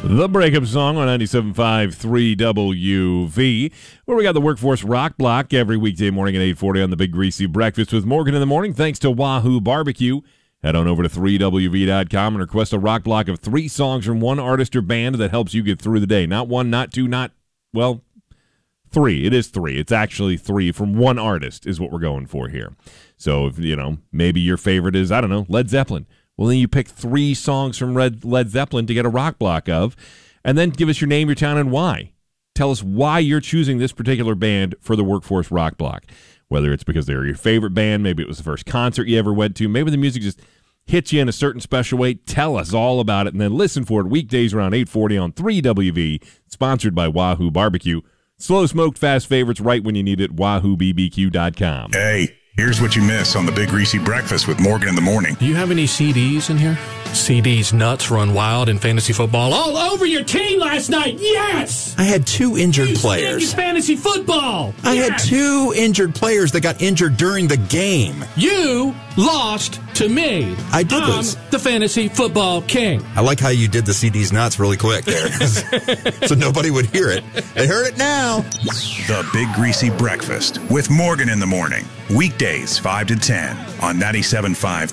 The breakup song on 97.5 3WV, where we got the Workforce Rock Block every weekday morning at 8:40 on the Big Greasy Breakfast with Morgan in the Morning. Thanks to Wahoo Barbecue. Head on over to 3WV.com and request a rock block of 3 songs from one artist or band that helps you get through the day. Not 1, not 2, well, 3. It is 3. It's actually 3 from one artist is what we're going for here. So, if, maybe your favorite is, Led Zeppelin. Well, then you pick 3 songs from Led Zeppelin to get a rock block of, and then give us your name, your town, and why. Tell us why you're choosing this particular band for the Workforce Rock Block. Whether it's because they're your favorite band, maybe it was the first concert you ever went to, maybe the music just hits you in a certain special way. Tell us all about it, and then listen for it weekdays around 8:40 on 3WV, sponsored by Wahoo Barbecue. Slow smoked fast favorites right when you need it, wahoobbq.com. Hey. Here's what you miss on the Big Greasy Breakfast with Morgan in the Morning. Do you have any CDs in here? CD's nuts run wild in fantasy football. All over your team last night. Yes! I had 2 injured players. Fantasy football. I had 2 injured players that got injured during the game. You lost to me. I did I'm lose. the fantasy football king. I like how you did the CD's nuts really quick there, so nobody would hear it. They heard it now. The Big Greasy Breakfast with Morgan in the Morning. Weekdays 5 to 10 on 97.5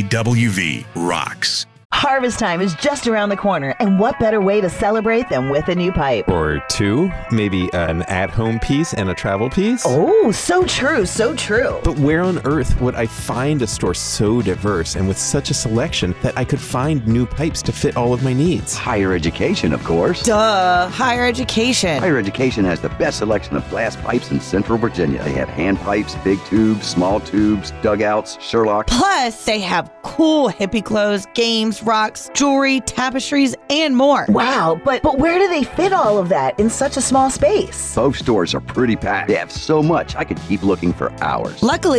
3WV Rocks. Harvest time is just around the corner, and what better way to celebrate than with a new pipe? Or 2, maybe an at-home piece and a travel piece. Oh, so true, so true. But where on earth would I find a store so diverse and with such a selection that I could find new pipes to fit all of my needs? Higher education, of course. Duh, higher education. Higher education has the best selection of glass pipes in Central Virginia. They have hand pipes, big tubes, small tubes, dugouts, Sherlock. Plus, they have cool hippie clothes, games, rocks, jewelry, tapestries, and more. Wow, but where do they fit all of that in such a small space? Both stores are pretty packed. They have so much, I could keep looking for hours. Luckily,